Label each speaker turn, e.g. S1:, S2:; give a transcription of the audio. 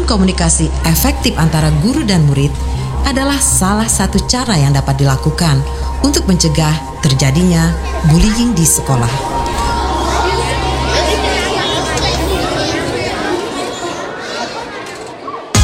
S1: komunikasi efektif antara guru dan murid adalah salah satu cara yang dapat dilakukan untuk mencegah terjadinya bullying di sekolah.